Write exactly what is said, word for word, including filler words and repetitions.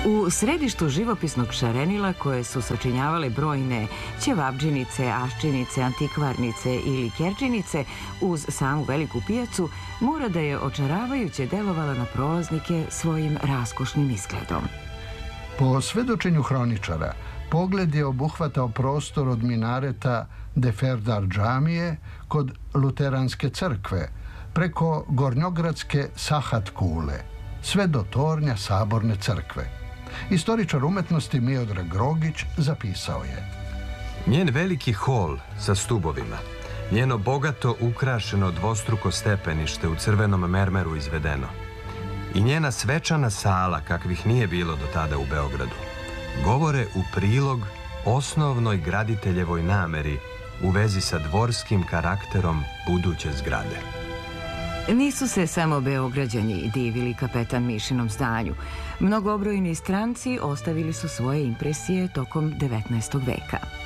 U središtu živopisnog šarenila koje su sačinjavale brojne ćevabdžinice, aščinice, antikvarnice ili kerčinice uz samu veliku pijacu, mora da je očaravajuće delovala na prolaznike svojim raskošnim izgledom. Po svedočenju hroničara, pogled je obuhvatao prostor od minareta Deferdar džamije kod Luteranske crkve, preko gornjogradske Sahat kule, sve do tornja Saborne crkve. Istoričar umetnosti Miodrag Grogić zapisao je: Njen veliki hol sa stubovima, njeno bogato ukrašeno dvostruko stepenište u crvenom mermeru izvedeno i njena svečana sala kakvih nije bilo do tada u Beogradu, govore u prilog osnovnoj graditeljevoj nameri u vezi sa dvorskim karakterom buduće zgrade. Nisu se samo Beograđani divili kapetan Mišinom zdanju. Mnogobrojni stranci ostavili su svoje impresije tokom devetnaestog veka.